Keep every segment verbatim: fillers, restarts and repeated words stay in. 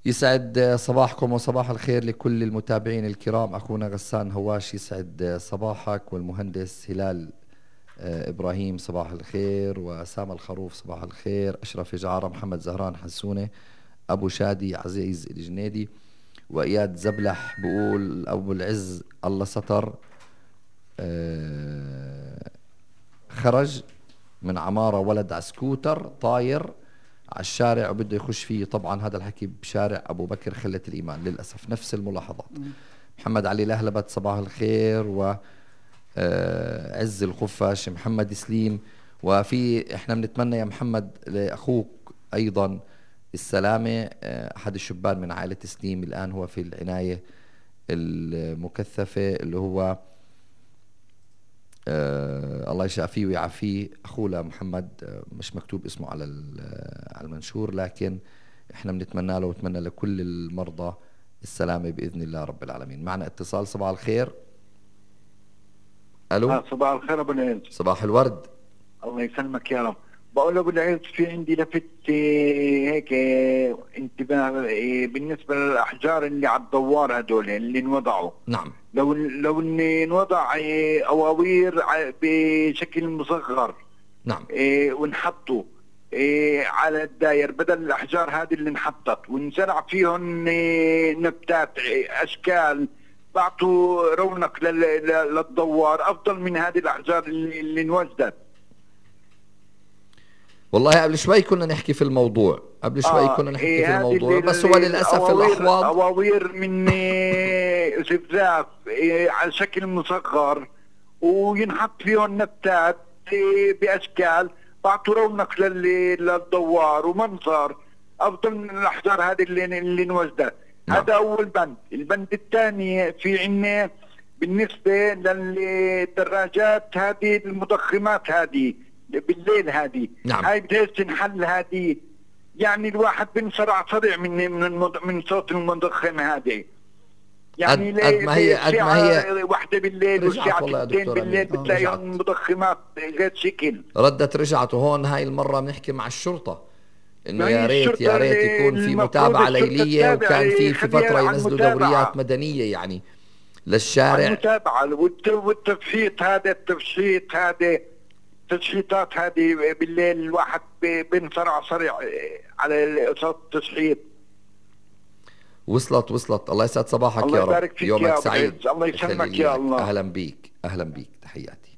يسعد صباحكم وصباح الخير لكل المتابعين الكرام. أخونا غسان هواش يسعد صباحك، والمهندس هلال آه، إبراهيم صباح الخير، وسام الخروف صباح الخير، أشرف جعارة، محمد زهران حسونة، أبو شادي عزيز الجنيدي، وإياد زبلح بقول أبو العز الله ستر آه، خرج من عمارة ولد على سكوتر طاير على الشارع وبده يخش فيه. طبعا هذا الحكي بشارع أبو بكر خلة الإيمان، للأسف نفس الملاحظات. محمد علي لهلبت صباح الخير، و آه، عز الخفاش، محمد سليم. وفي احنا بنتمنى يا محمد لأخوك أيضا السلامة، آه، أحد الشبان من عائلة سليم الآن هو في العناية المكثفة، اللي هو آه الله يشافيه ويعافيه، اخوه لمحمد آه مش مكتوب اسمه على على المنشور، لكن احنا بنتمنى له ونتمنى لكل المرضى السلامه باذن الله رب العالمين. معنا اتصال. صباح الخير. الو. آه صباح الخير ابو العز. صباح الورد. الله يسلمك يا رب. بقول ابو العز في عندي لفت هيك انتباه بالنسبه للاحجار اللي على الدوار هدول اللي انوضعوا. نعم. لو لو انوضع اواوير بشكل مصغر. نعم. ونحطوا على الداير بدل الاحجار هذه اللي انحطت، ونزرع فيهم نباتات اشكال بعطوا رونق للدوار افضل من هذه الاحجار اللي, اللي انوجدت. والله قبل شوي كنا نحكي في الموضوع، قبل شوي آه كنا نحكي إيه في الموضوع، بس هو للاسف الاحواض اواوير من زفزاف إيه على شكل مصغر وينحط فيهم نباتات إيه باشكال بعطوا رونق للدوار ومنظر افضل من الاحجار هذه اللي اللي انوجدت. نعم. هذا اول بند. البند الثاني في عنا بالنسبه للدراجات هذه المضخمات هذه بالليل هذه. نعم. هاي بدها تنحل هذه، يعني الواحد بنصرع صرع من من من صوت المضخم هذه. يعني قد, قد ما هي قد ما هي واحدة بالليل والساعة اثنين بالليل بتلاقيهم مضخمات غير شكل. ردت رجعت، وهون هاي المرة بنحكي مع الشرطة انه يا ريت يا ريت يكون في متابعة ليلية، وكان في في فترة ينزلوا دوريات مدنية يعني للشارع. المتابعة والتفشيط هذا التفشيط هذا التشحيطات هذه بالليل الواحد بنصرع صرع على صوت التشحيط. وصلت وصلت. الله يسعد صباحك الله يا رب. يبارك فيك يومك يا سعيد. الله يسلمك يا الله. اهلا بيك اهلا بيك تحياتي.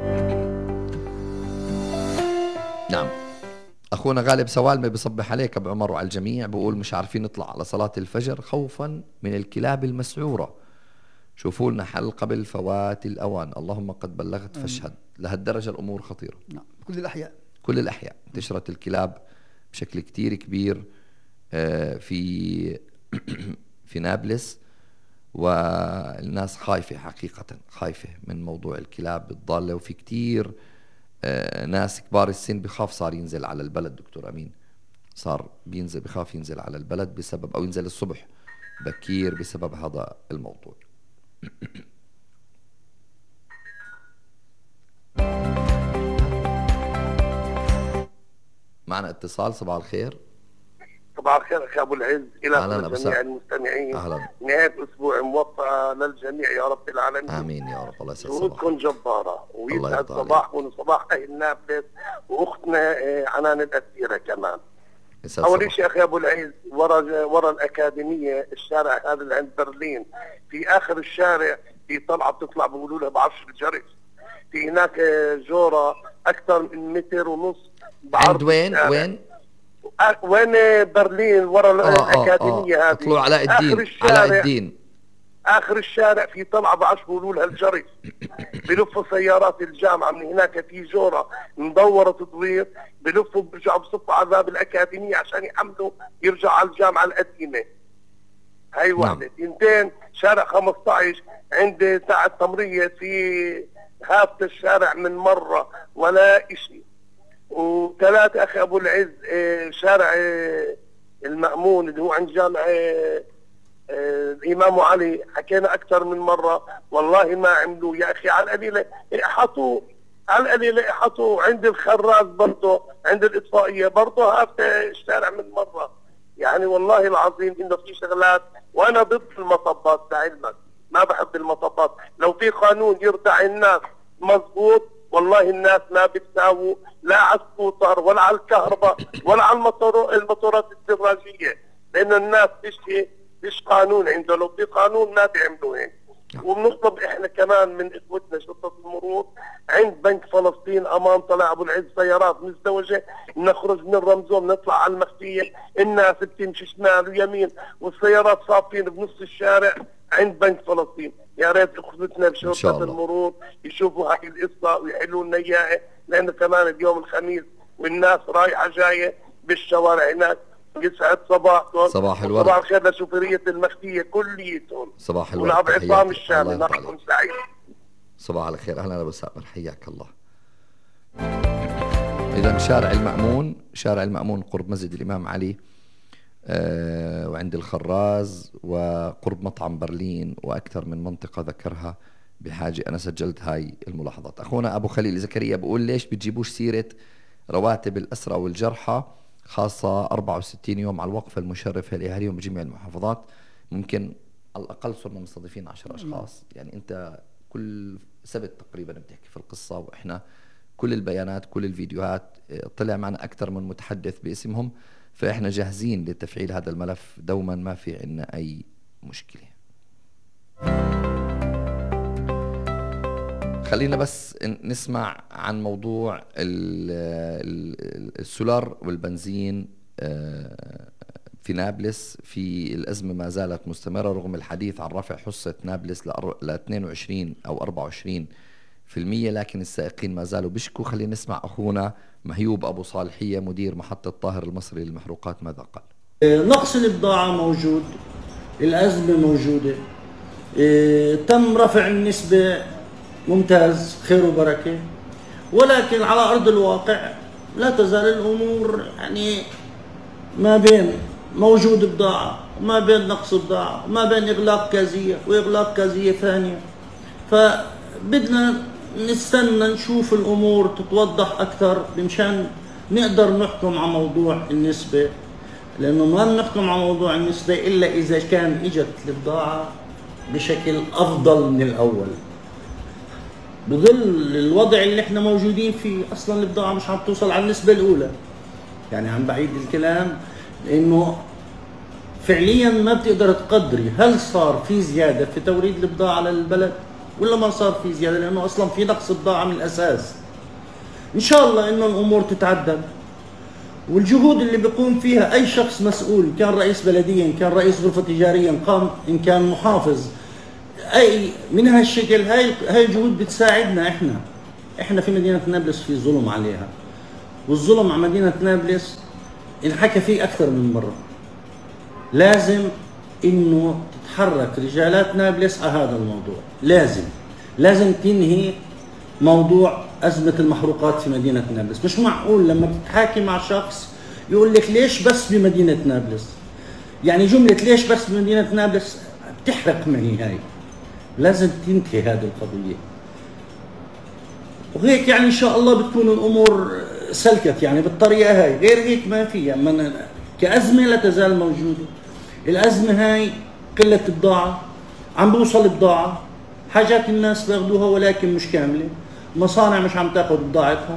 نعم. اخونا غالب سوالمه بصبح عليك ابو عمر وعلى الجميع، بقول مش عارفين نطلع على صلاة الفجر خوفا من الكلاب المسعورة، شوفوا لنا حل قبل فوات الاوان، اللهم قد بلغت فاشهد. لهالدرجة الامور خطيرة. نعم. كل الاحياء كل الاحياء انتشرت الكلاب بشكل كتير كبير في في نابلس، والناس خايفة حقيقة، خايفة من موضوع الكلاب الضالة. وفي كتير ناس كبار السن بخاف صار ينزل على البلد. دكتور أمين صار بينزل بخاف ينزل على البلد بسبب، أو ينزل الصبح بكير بسبب هذا الموضوع. معنا اتصال. صباح الخير. صباح الخير اخي ابو العز، الى جميع المستمعين. أهلا. نهايه اسبوع موفقه للجميع يا رب العالمين. امين يا رب. الله يسعد صباحكم. شهودكم جباره ويسعد صباحكم وصباح اهل نابلس واختنا عنان الاسيره كمان. اول شيء اخي ابو العز، ورا ورا الاكاديميه الشارع هذا اللي عند برلين، في اخر الشارع في طلعه بتطلع بيقولوا لها بعشر الجرس، في هناك جوره اكثر من متر ونص عند وين وين؟ وين برلين ورا الأكاديمية هذه. طلوع علاء الدين. علاء الدين آخر الشارع في طلعة بعش بيقولوا لها الجرس، بلفوا سيارات الجامعة من هناك، في جورة مدورة تدوير بلفوا برجعوا بصفوا على باب الأكاديمية عشان يحملوا يرجع على الجامعة القديمة. هاي واحدة. اثنتين شارع خمسة عشر عند ساعة تمرية في هافت الشارع من مرة ولا إشي. وثلاثة أخي أبو العز شارع المأمون اللي هو عند جامع الإمام علي، حكينا أكثر من مرة والله ما عملوا يا أخي. على القليلة احطوا، على القليلة احطوا عند الخراز برضه، عند الإطفائية برضه هافت الشارع من مرة. يعني يعني والله العظيم انه في شغلات، وانا ضد المطبات لعلمك، ما بحب المطبات. لو في قانون يرضع الناس مضبوط والله الناس ما بتساووا لا على السكوتر ولا على الكهرباء ولا على المطور الموتورات الدراجيه، لان الناس فيش فيش قانون عنده. لو في قانون ما بيعملوا هيك. وبنطلب احنا كمان من اخوتنا شرطه المرور عند بنك فلسطين امام طلع ابو العز سيارات مزدوجه، نخرج من الرمزوم نطلع على المخفيه، الناس بتمشي شمال ويمين والسيارات صافين بنص الشارع عند بنك فلسطين. يا ريت اخوتنا بشرطه المرور يشوفوا هاي القصه ويحلوا لنا اياها، لانه كمان اليوم الخميس والناس رايحه جايه بالشوارع هناك. يسعد صباحكم. صباح الورد. صباح الخير لشوفيرية المخفية كليتهم. صباح الورد. ولعب عصام الشامي. نهاركم سعيد. صباح الخير. اهلا وسهلا، حياك الله. اذا شارع المأمون، شارع المأمون قرب مسجد الامام علي أه وعند الخراز وقرب مطعم برلين واكثر من منطقة ذكرها بحاجة. انا سجلت هاي الملاحظات. اخونا ابو خليل زكريا بقول ليش بتجيبوش سيرة رواتب الاسرى والجرحى، خاصة أربعة وستين يوم على الوقفة المشرفة لأهاليهم بجميع المحافظات؟ ممكن على الأقل صرنا مستضيفين عشر أشخاص، يعني أنت كل سبت تقريبا بتحكي في القصة، وإحنا كل البيانات كل الفيديوهات طلع معنا أكثر من متحدث باسمهم، فإحنا جاهزين لتفعيل هذا الملف دوما، ما في عنا أي مشكلة. خلينا بس نسمع عن موضوع السولار والبنزين في نابلس. في الأزمة ما زالت مستمرة رغم الحديث عن رفع حصة نابلس ل اثنين وعشرين أو أربعة وعشرين بالمئة، لكن السائقين ما زالوا بيشكوا. خلينا نسمع أخونا مهيوب أبو صالحية مدير محطة طاهر المصري للمحروقات ماذا قال. نقص البضاعة موجود، الأزمة موجودة، تم رفع النسبة ممتاز، خير وبركة، ولكن على أرض الواقع لا تزال الأمور يعني ما بين موجود بضاعة وما بين نقص بضاعة وما بين إغلاق كازية وإغلاق كازية ثانية. فبدنا نستنى نشوف الأمور تتوضح أكثر مشان نقدر نحكم على موضوع النسبة، لأنه ما بنحكم على موضوع النسبة إلا إذا كان إجت البضاعة بشكل أفضل من الأول. بظل الوضع اللي احنا موجودين فيه اصلا البضاعه مش عم توصل على النسبه الاولى، يعني عم بعيد الكلام، لانه فعليا ما بتقدر تقدري هل صار في زياده في توريد البضاعه للبلد ولا ما صار في زياده، لانه اصلا في نقص بضاعه من الاساس. ان شاء الله انه الامور تتعدل، والجهود اللي بيقوم فيها اي شخص مسؤول، كان رئيس بلديه، ان كان رئيس غرفه تجاريه، ان قام ان كان محافظ، اي من هالشكل، هاي هاي الجهود بتساعدنا. احنا احنا في مدينه نابلس في ظلم عليها، والظلم على مدينه نابلس انحكى فيه اكثر من مره. لازم انه تتحرك رجالات نابلس على هذا الموضوع، لازم لازم تنهي موضوع ازمه المحروقات في مدينه نابلس. مش معقول لما بتتحاكي مع شخص يقول لك ليش بس بمدينه نابلس، يعني جمله ليش بس بمدينه نابلس بتحرق معي. هاي لازم تنتهي هذه القضية، وهيك يعني إن شاء الله بتكون الأمور سلكت يعني بالطريقة هاي. غير هيك ما في، يعني كأزمة لا تزال موجودة. الأزمة هاي قلة البضاعة، عم بوصل بضاعة، حاجات الناس بياخدوها ولكن مش كاملة، مصانع مش عم تاخذ بضاعتها،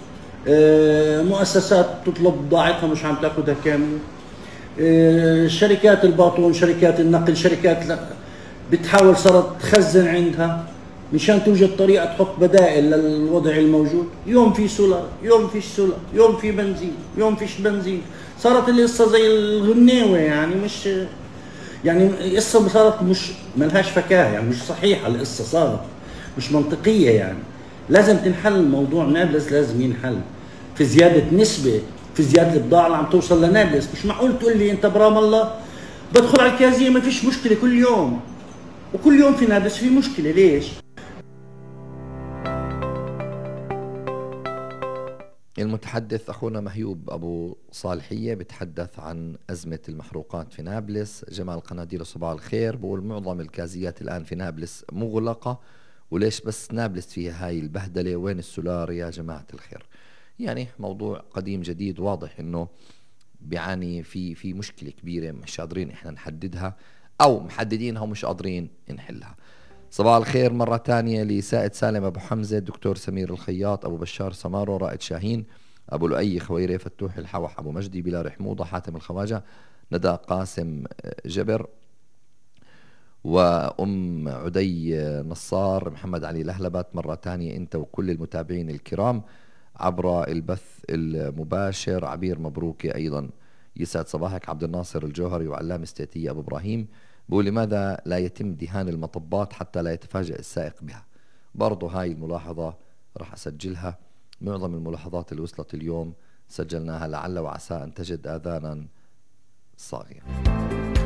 مؤسسات تطلب بضاعتها مش عم تاخذها كاملة، شركات الباطون، شركات النقل، شركات بتحاول صارت تخزن عندها مشان توجد طريقة تحط بدائل للوضع الموجود. يوم في سولار، يوم فيش سولار، يوم في بنزين، يوم فيش بنزين. صارت القصة زي الغنيوة، يعني مش يعني قصة صارت مش ملهاش فكاهة، يعني مش صحيحة القصة، صارت مش منطقية. يعني لازم تنحل موضوع نابلس، لازم ينحل في زيادة نسبة، في زيادة البضاعة اللي عم توصل لنابلس. مش معقول تقول لي انت برام الله بدخل على الكازية ما فيش مشكلة كل يوم، وكل يوم في نابلس في مشكلة. ليش؟ المتحدث أخونا مهيوب أبو صالحية بتحدث عن أزمة المحروقات في نابلس. جمال قناديل صباح الخير بقول معظم الكازيات الآن في نابلس مغلقة، وليش بس نابلس فيها هاي البهدلة؟ وين السولار يا جماعة الخير؟ يعني موضوع قديم جديد، واضح إنه بيعاني في في مشكلة كبيرة مش قادرين احنا نحددها، او محددينها ومش قادرين نحلها. صباح الخير مرة تانية لسائد سالم أبو حمزة، الدكتور سمير الخياط، أبو بشار سمارو، رائد شاهين، أبو لؤي خويري، فتوح الحوح، أبو مجدي، بلال حموضة، حاتم الخواجة، ندى قاسم جبر، وأم عدي نصار، محمد علي لهلبت. مرة تانية أنت وكل المتابعين الكرام عبر البث المباشر. عبير مبروكي أيضا، يسعد صباحك. عبد الناصر الجوهري وعلام استاتية أبو إبراهيم بقول لماذا لا يتم دهان المطبات حتى لا يتفاجأ السائق بها؟ برضو هاي الملاحظة راح أسجلها. معظم الملاحظات اللي وصلت اليوم سجلناها، لعل وعسى أن تجد آذانا صاغية.